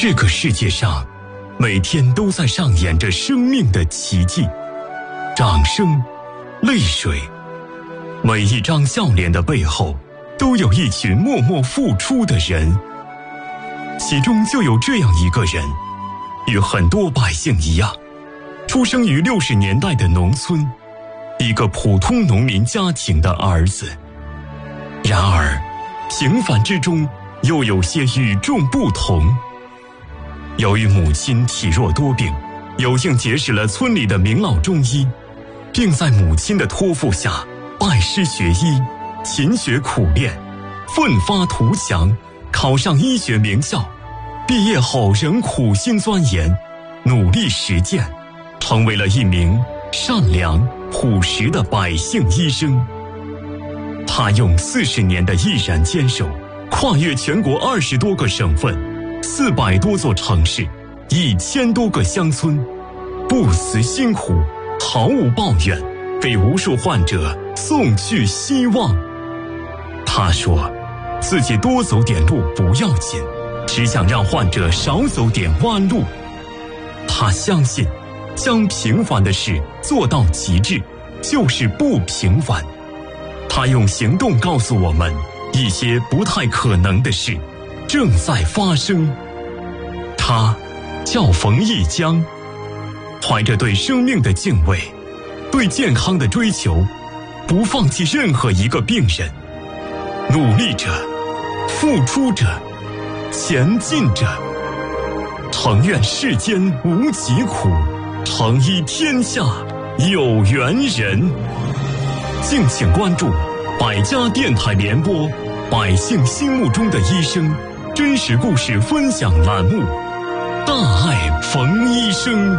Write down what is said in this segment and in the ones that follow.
这个世界上每天都在上演着生命的奇迹，掌声，泪水，每一张笑脸的背后都有一群默默付出的人，其中就有这样一个人，与很多百姓一样，出生于60年代的农村，一个普通农民家庭的儿子。然而平凡之中又有些与众不同。由于母亲体弱多病，有幸结识了村里的名老中医，并在母亲的托付下拜师学医，勤学苦练，奋发图强，考上医学名校。毕业后仍苦心钻研，努力实践，成为了一名善良朴实的百姓医生。他用40年的毅然坚守，跨越全国20多个省份，400多座城市，1000多个乡村，不辞辛苦，毫无抱怨，给无数患者送去希望。他说自己多走点路不要紧，只想让患者少走点弯路。他相信将平凡的事做到极致就是不平凡。他用行动告诉我们，一些不太可能的事正在发生。他叫冯一江，怀着对生命的敬畏，对健康的追求，不放弃任何一个病人，努力着，付出着，前进着。诚愿世间无疾苦，诚医天下有缘人。敬请关注百家电台联播百姓心目中的医生真实故事分享栏目，大爱冯医生。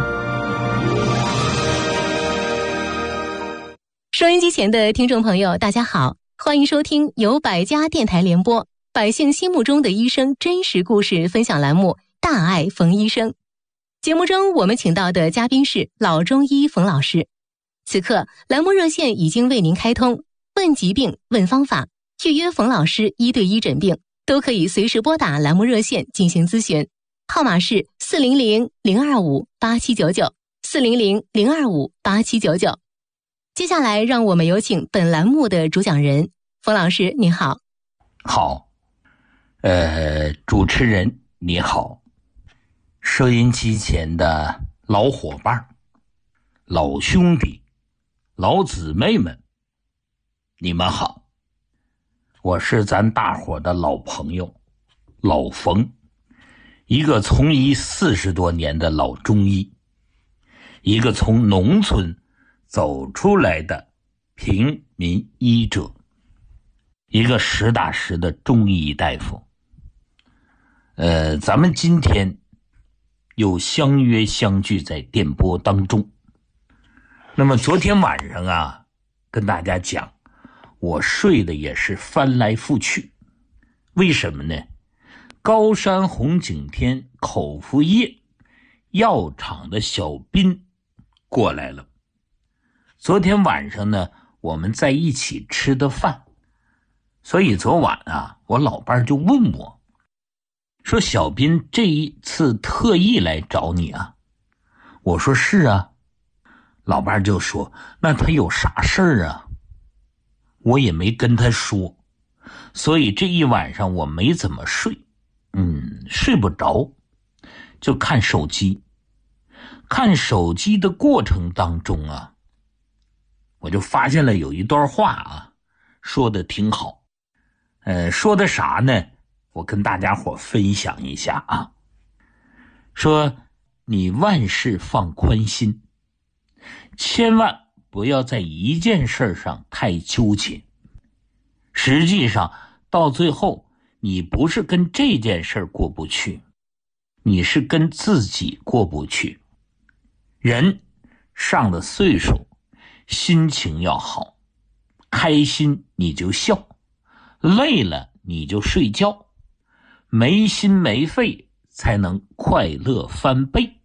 收音机前的听众朋友大家好，欢迎收听由百家电台联播百姓心目中的医生真实故事分享栏目，大爱冯医生。节目中我们请到的嘉宾是老中医冯老师。此刻栏目热线已经为您开通，问疾病问方法，预约冯老师1对1诊病，都可以随时拨打栏目热线进行咨询，号码是400-025-8799 400-025-8799。接下来让我们有请本栏目的主讲人冯老师，您好。 好，主持人你好，收音机前的老伙伴、老兄弟、老姊妹们，你们好。我是咱大伙的老朋友老冯，一个从医40多年的老中医，一个从农村走出来的平民医者，一个实打实的中医大夫。咱们今天又相约相聚在电波当中。那么昨天晚上啊，跟大家讲，我睡的也是翻来覆去。为什么呢？高山红景天口服液药厂的小斌过来了。昨天晚上呢，我们在一起吃的饭，所以昨晚啊，我老伴就问我，说小斌这一次特意来找你啊？我说是啊。老伴就说，那他有啥事儿啊？我也没跟他说，所以这一晚上我没怎么睡，睡不着，就看手机。看手机的过程当中啊，我就发现了有一段话啊，说的挺好。说的啥呢？我跟大家伙分享一下啊。说你万事放宽心，千万不要在一件事上太纠结。实际上到最后，你不是跟这件事过不去，你是跟自己过不去。人上了岁数，心情要好，开心你就笑，累了你就睡觉，没心没肺才能快乐翻倍。